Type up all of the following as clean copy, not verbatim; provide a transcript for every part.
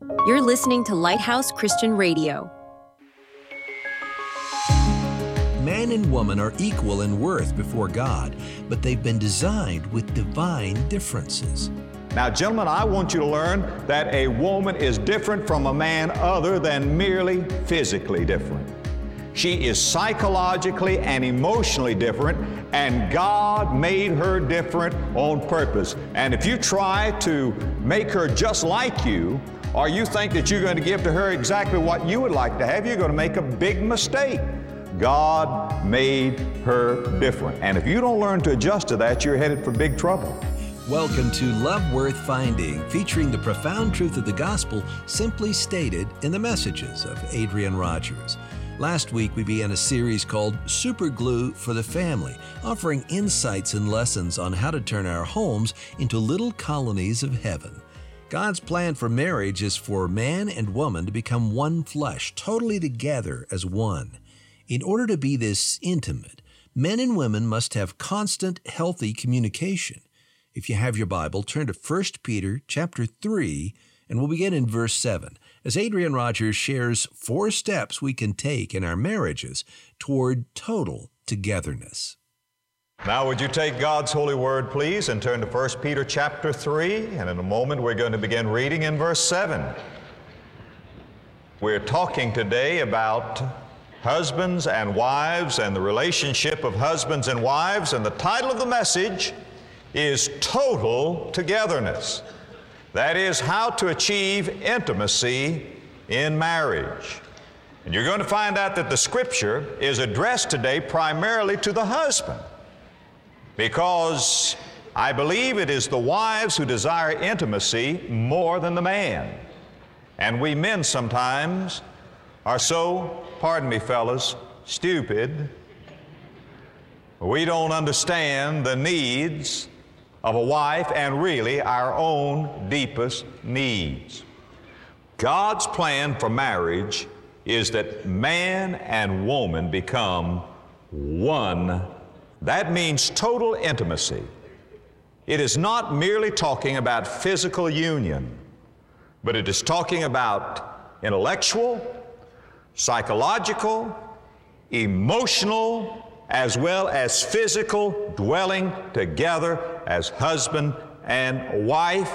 You're listening to Lighthouse Christian Radio. Man and woman are equal in worth before God, but they've been designed with divine differences. Now, gentlemen, I want you to learn that a woman is different from a man other than merely physically different. She is psychologically and emotionally different, and God made her different on purpose. And if you try to make her just like you, or you think that you're going to give to her exactly what you would like to have, you're going to make a big mistake. God made her different. And if you don't learn to adjust to that, you're headed for big trouble. Welcome to Love Worth Finding, featuring the profound truth of the gospel simply stated in the messages of Adrian Rogers. Last week, we began a series called Super Glue for the Family, offering insights and lessons on how to turn our homes into little colonies of heaven. God's plan for marriage is for man and woman to become one flesh, totally together as one. In order to be this intimate, men and women must have constant, healthy communication. If you have your Bible, turn to 1 Peter chapter 3, and we'll begin in verse 7, as Adrian Rogers shares 4 steps we can take in our marriages toward total togetherness. Now, would you take God's holy word, please, and turn to 1 Peter chapter 3, and in a moment we're going to begin reading in verse 7. We're talking today about husbands and wives and the relationship of husbands and wives, and the title of the message is Total Togetherness. That is, how to achieve intimacy in marriage. And you're going to find out that the Scripture is addressed today primarily to the husband, because I believe it is the wives who desire intimacy more than the man. And we men sometimes are so, pardon me fellas, stupid. We don't understand the needs of a wife and really our own deepest needs. God's plan for marriage is that man and woman become one. That means total intimacy. It is not merely talking about physical union, but it is talking about intellectual, psychological, emotional, as well as physical dwelling together as husband and wife,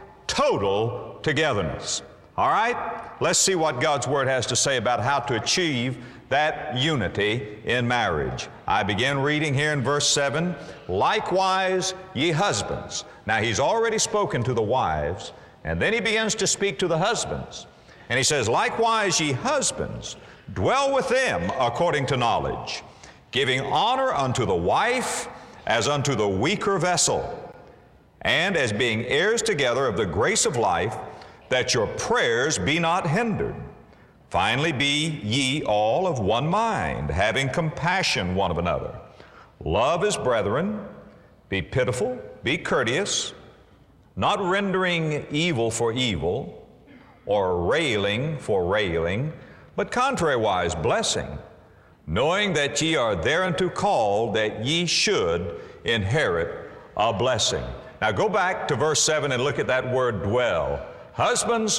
total togetherness. All right? Let's see what God's Word has to say about how to achieve that unity in marriage. I begin reading here in verse 7, likewise ye husbands. Now he's already spoken to the wives, and then he begins to speak to the husbands. And he says, likewise ye husbands, dwell with them according to knowledge, giving honor unto the wife as unto the weaker vessel, and as being heirs together of the grace of life, that your prayers be not hindered. Finally, be ye all of one mind, having compassion one of another. Love as brethren, be pitiful, be courteous, not rendering evil for evil, or railing for railing, but contrariwise blessing, knowing that ye are thereunto called, that ye should inherit a blessing. Now go back to verse 7 and look at that word dwell. Husbands,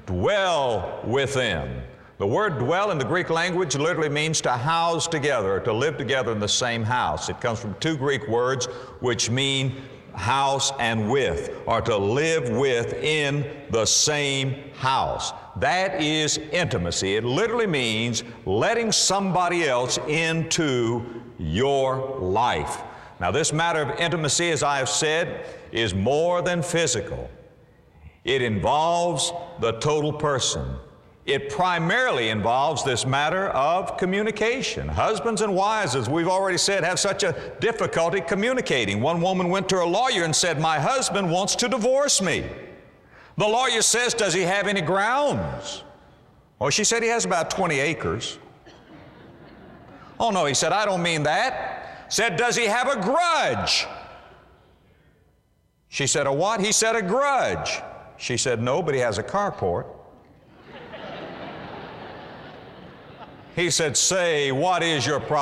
dwell with them. The word dwell in the Greek language literally means to house together, or to live together in the same house. It comes from 2 Greek words which mean house and with, or to live with in the same house. That is intimacy. It literally means letting somebody else into your life. Now, this matter of intimacy, as I have said, is more than physical. It involves the total person. It primarily involves this matter of communication. Husbands and wives, as we've already said, have such a difficulty communicating. One woman went to her lawyer and said, my husband wants to divorce me. The lawyer says, does he have any grounds? Well, she said he has about 20 acres. Oh no, he said, I don't mean that. Said, does he have a grudge? She said, a what? He said, a grudge. She said, no, but he has a carport. He said, say, what is your problem?